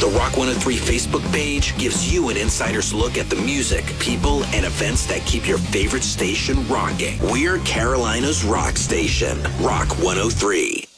The Rock 103 Facebook page gives you an insider's look at the music, people, and events that keep your favorite station rocking. We're Carolina's rock station, Rock 103.